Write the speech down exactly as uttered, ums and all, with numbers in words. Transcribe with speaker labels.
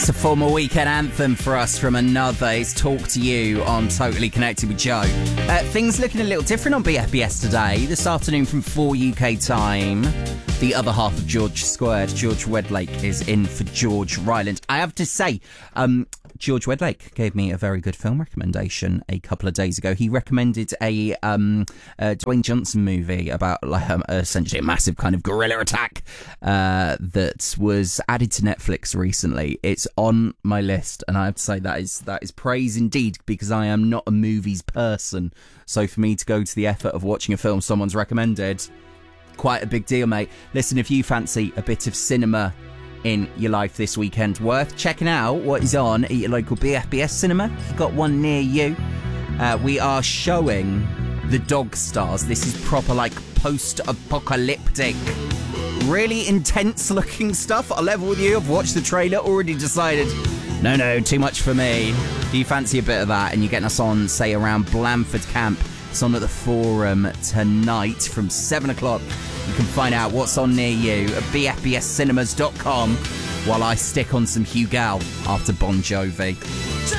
Speaker 1: It's a former weekend anthem for us from another. It's Talk to You on Totally Connected with Joe. Uh, things looking a little different on B F B S today. This afternoon from four U K time, the other half of George Squared, George Wedlake, is in for George Ryland. I have to say, um, George Wedlake gave me a very good film recommendation a couple of days ago. He recommended a, um, a Dwayne Johnson movie about like um, essentially a massive kind of guerrilla attack uh, that was added to Netflix recently. It's on my list, and I have to say that is that is praise indeed, because I am not a movies person. So for me to go to the effort of watching a film someone's recommended, quite a big deal, mate. Listen, if you fancy a bit of cinema in your life this weekend, worth checking out what is on at your local B F B S cinema. If you've got one near you, uh, we are showing The Dog Stars. This is proper like post-apocalyptic, really intense looking stuff. I'll level with you, I've watched the trailer, already decided no no too much for me. If you fancy a bit of that and you're getting us on, say, around Blandford Camp, it's on at the Forum tonight from seven o'clock. You can find out what's on near you at b f b s cinemas dot com while I stick on some Hugh Gal after Bon Jovi.